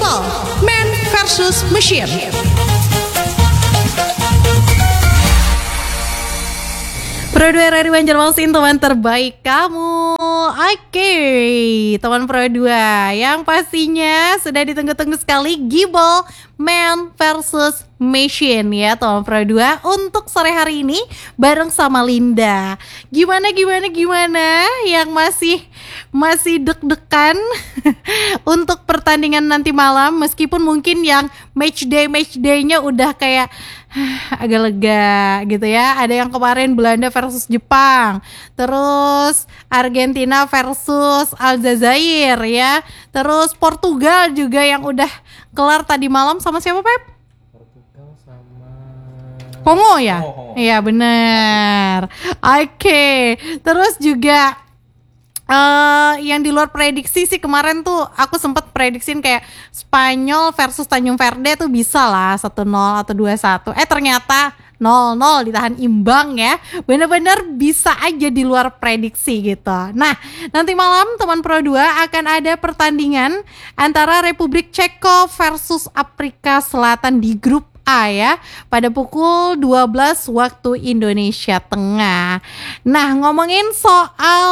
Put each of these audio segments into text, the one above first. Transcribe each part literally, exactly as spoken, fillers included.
Gibal, Man versus Machine. Pro dua R R I Banjarmasin, teman terbaik kamu. Oke, teman Pro dua yang pastinya sudah ditunggu-tunggu sekali, Gibal Man versus Machine ya teman Pro dua untuk sore hari ini bareng sama Linda. Gimana gimana gimana yang masih masih deg-degan untuk pertandingan nanti malam, meskipun mungkin yang match day match day-nya udah kayak agak lega gitu ya. Ada yang kemarin Belanda versus Jepang, terus Argentina versus Aljazair ya, terus Portugal juga yang udah kelar tadi malam sama siapa Pep? Portugal sama Kongo ya? Oh, oh. Iya benar. Oke, okay. Terus juga Uh, yang di luar prediksi sih kemarin tuh aku sempet prediksiin kayak Spanyol versus Tanjung Verde tuh bisa lah satu nol atau dua satu. Eh ternyata nol nol ditahan imbang ya. Bener-bener bisa aja di luar prediksi gitu. Nah, nanti malam teman Pro dua akan ada pertandingan antara Republik Ceko versus Afrika Selatan di grup A ya, pada pukul dua belas waktu Indonesia Tengah. Nah, ngomongin soal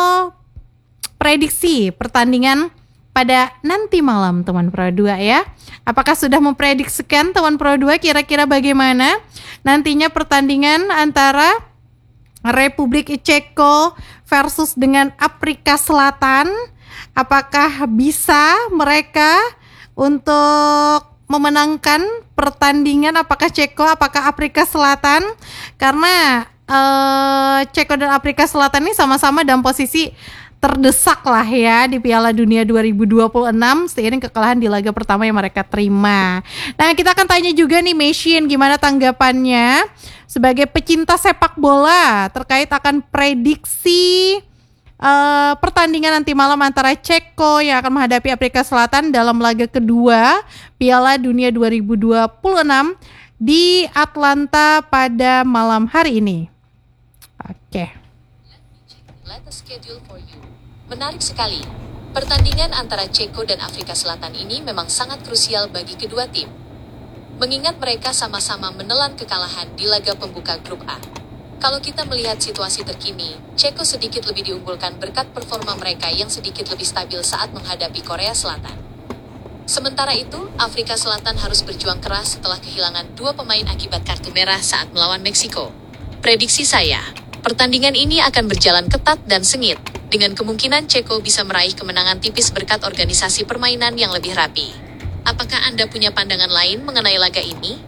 prediksi pertandingan pada nanti malam teman Pro dua ya. Apakah sudah memprediksikan teman Pro dua kira-kira bagaimana nantinya pertandingan antara Republik Ceko versus dengan Afrika Selatan? Apakah bisa mereka untuk memenangkan pertandingan, apakah Ceko, apakah Afrika Selatan? Karena uh, Ceko dan Afrika Selatan ini sama-sama dalam posisi terdesak lah ya di Piala Dunia dua ribu dua puluh enam seiring kekalahan di laga pertama yang mereka terima. Nah, kita akan tanya juga nih Machine gimana tanggapannya sebagai pecinta sepak bola terkait akan prediksi Uh, pertandingan nanti malam antara Ceko yang akan menghadapi Afrika Selatan dalam laga kedua Piala Dunia dua ribu dua puluh enam di Atlanta pada malam hari ini. Oke. Okay. Let us schedule for you. Menarik sekali. Pertandingan antara Ceko dan Afrika Selatan ini memang sangat krusial bagi kedua tim. Mengingat mereka sama-sama menelan kekalahan di laga pembuka grup A. Kalau kita melihat situasi terkini, Ceko sedikit lebih diunggulkan berkat performa mereka yang sedikit lebih stabil saat menghadapi Korea Selatan. Sementara itu, Afrika Selatan harus berjuang keras setelah kehilangan dua pemain akibat kartu merah saat melawan Meksiko. Prediksi saya, pertandingan ini akan berjalan ketat dan sengit, dengan kemungkinan Ceko bisa meraih kemenangan tipis berkat organisasi permainan yang lebih rapi. Apakah Anda punya pandangan lain mengenai laga ini?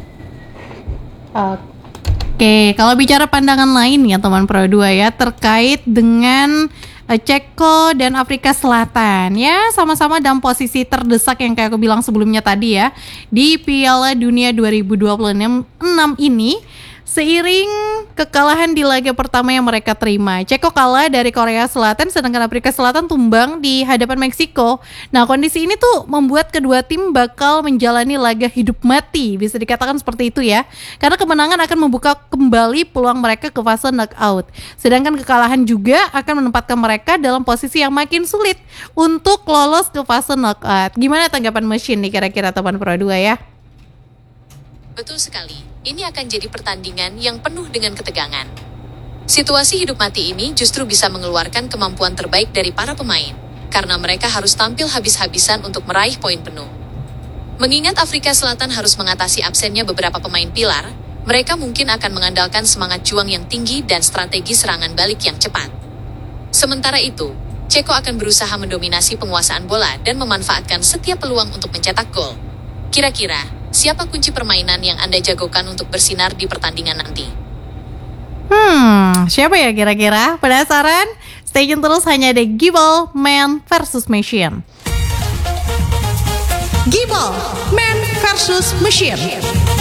Uh. Oke, kalau bicara pandangan lain ya teman Pro dua ya terkait dengan uh, Ceko dan Afrika Selatan ya, sama-sama dalam posisi terdesak yang kayak aku bilang sebelumnya tadi ya di Piala Dunia dua ribu dua puluh enam ini. Seiring kekalahan di laga pertama yang mereka terima, Ceko kalah dari Korea Selatan, sedangkan Afrika Selatan tumbang di hadapan Meksiko. Nah, kondisi ini tuh membuat kedua tim bakal menjalani laga hidup mati, bisa dikatakan seperti itu ya. Karena kemenangan akan membuka kembali peluang mereka ke fase knockout. Sedangkan kekalahan juga akan menempatkan mereka dalam posisi yang makin sulit untuk lolos ke fase knockout. Gimana tanggapan Machine nih kira-kira teman Pro dua ya? Betul sekali. Ini akan jadi pertandingan yang penuh dengan ketegangan. Situasi hidup mati ini justru bisa mengeluarkan kemampuan terbaik dari para pemain, karena mereka harus tampil habis-habisan untuk meraih poin penuh. Mengingat Afrika Selatan harus mengatasi absennya beberapa pemain pilar, mereka mungkin akan mengandalkan semangat juang yang tinggi dan strategi serangan balik yang cepat. Sementara itu, Ceko akan berusaha mendominasi penguasaan bola dan memanfaatkan setiap peluang untuk mencetak gol. Kira-kira, siapa kunci permainan yang Anda jagokan untuk bersinar di pertandingan nanti? Hmm, siapa ya kira-kira? Penasaran? Stay tune terus hanya di Gibal Man versus Machine. Gibal Man versus Machine.